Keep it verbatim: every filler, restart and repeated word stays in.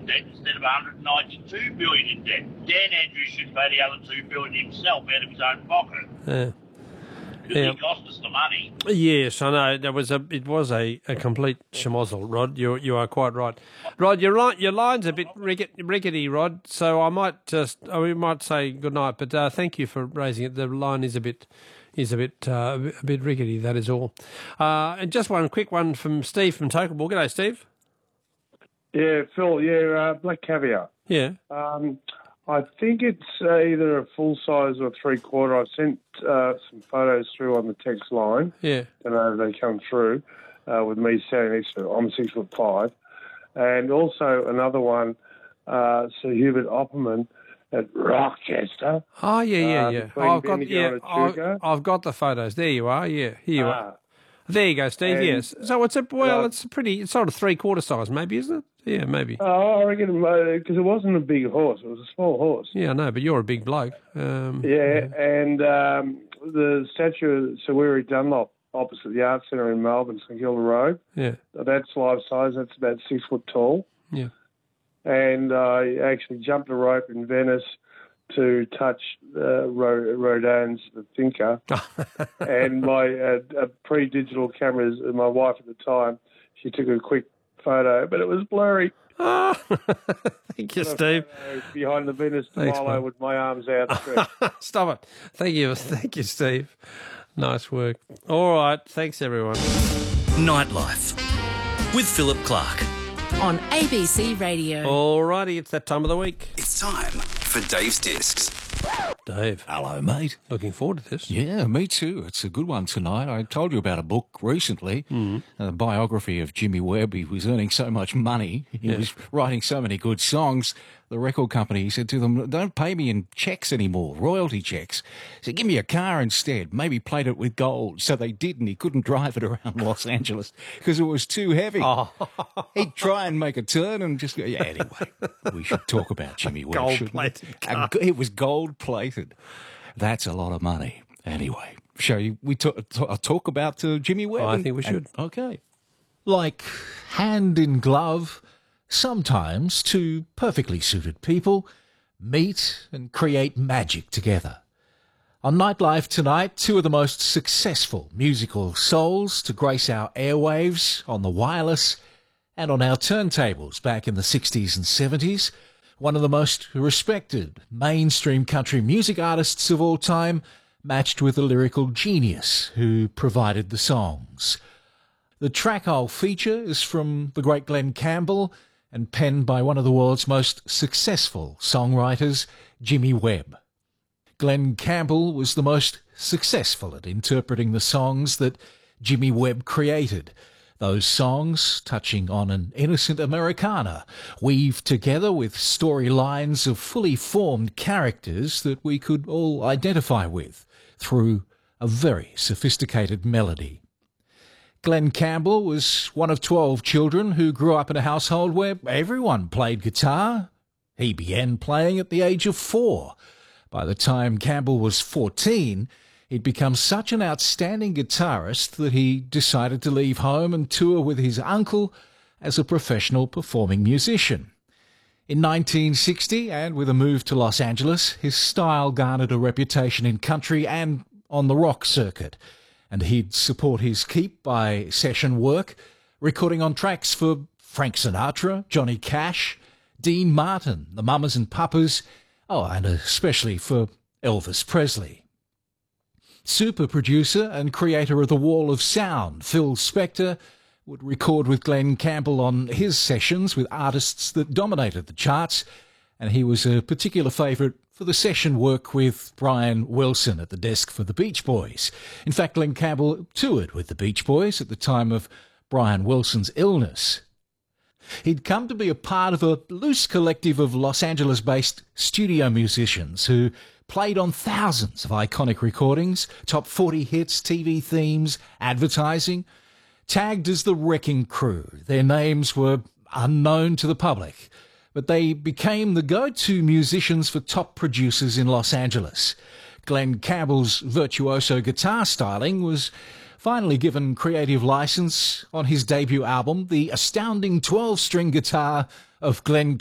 in debt instead of one hundred ninety-two billion dollars in debt. Dan Andrews should pay the other two billion dollars himself out of his own pocket. Yeah. Because Yeah. he cost us the money. Yes, I know. There was a. It was a, a complete schmozzle, Rod. You you are quite right, Rod. Your line your line's a bit rickety, rickety, Rod. So I might just oh, we might say good night, but uh, thank you for raising it. The line is a bit is a bit uh, a bit rickety. That is all. Uh, and just one quick one from Steve from Tokaball. G'day, Steve. Yeah, Phil, yeah, uh, Black Caviar. Yeah. Um, I think it's uh, either a full size or three quarter. I sent uh, some photos through on the text line. Yeah. Don't know if they come through uh, with me standing next to it. I'm six foot five. And also another one, uh, Sir Hubert Opperman at Rochester. Oh yeah, yeah, uh, yeah. between I've got Bendigo yeah. and I've, Echuca. I've got the photos. There you are. Yeah. Here you are. Ah, There you go, Steve. and, Yes. So it's a well, uh, it's a pretty. It's sort of three quarter size, maybe, isn't it? Yeah, maybe. Oh, I reckon because it wasn't a big horse; it was a small horse. Yeah, I know, but you're a big bloke. Um, Yeah, and um, the statue of Sir Weary Dunlop opposite the Arts Centre in Melbourne, St Kilda Road. Yeah. That's life size. That's about six foot tall. Yeah. And I actually jumped a rope in Venice to touch uh, Ro- Rodin's The Thinker. And my uh, uh, pre-digital cameras, uh, my wife at the time, she took a quick photo, but it was blurry. Ah, thank you, Steve. Behind the Venice Thanks, Milo mate. with my arms out. Stop it. Thank you. Thank you, Steve. Nice work. All right. Thanks, everyone. Nightlife with Philip Clark. On A B C Radio. All righty. It's that time of the week. It's time for Dave's Discs. Dave. Hello, mate. Looking forward to this. Yeah, me too. It's a good one tonight. I told you about a book recently, Mm. a biography of Jimmy Webb. He was earning so much money. He Yeah. was writing so many good songs. The record company, he said to them, don't pay me in checks anymore, royalty checks. He said, give me a car instead. Maybe plate it with gold. So they did, and he couldn't drive it around Los Angeles because it was too heavy. Oh. He'd try and make a turn and just go, yeah, anyway, we should talk about Jimmy Webb. shouldn't we? Gold-plated car. And It was gold-plated. That's a lot of money. Anyway, shall you, we talk, talk, talk about uh, Jimmy Webb? I and- think we should. and- okay. Like hand in glove, sometimes two perfectly suited people meet and create magic together. On Nightlife tonight, two of the most successful musical souls to grace our airwaves on the wireless and on our turntables back in the sixties and seventies. One of the most respected mainstream country music artists of all time, matched with a lyrical genius who provided the songs. The track I'll feature is from the great Glenn Campbell and penned by one of the world's most successful songwriters, Jimmy Webb. Glenn Campbell was the most successful at interpreting the songs that Jimmy Webb created. Those songs, touching on an innocent Americana, weave together with storylines of fully formed characters that we could all identify with through a very sophisticated melody. Glenn Campbell was one of twelve children who grew up in a household where everyone played guitar. He began playing at the age of four. By the time Campbell was fourteen, he'd become such an outstanding guitarist that he decided to leave home and tour with his uncle as a professional performing musician. In nineteen sixty, and with a move to Los Angeles, his style garnered a reputation in country and on the rock circuit, and he'd support his keep by session work, recording on tracks for Frank Sinatra, Johnny Cash, Dean Martin, the Mamas and Papas, oh, and especially for Elvis Presley. Super producer and creator of The Wall of Sound, Phil Spector, would record with Glenn Campbell on his sessions with artists that dominated the charts, and he was a particular favourite for the session work with Brian Wilson at the desk for the Beach Boys. In fact, Glenn Campbell toured with the Beach Boys at the time of Brian Wilson's illness. He'd come to be a part of a loose collective of Los Angeles-based studio musicians who played on thousands of iconic recordings, top forty hits, T V themes, advertising. Tagged as the Wrecking Crew, their names were unknown to the public, but they became the go-to musicians for top producers in Los Angeles. Glenn Campbell's virtuoso guitar styling was finally given creative license on his debut album, The Astounding twelve-String Guitar of Glenn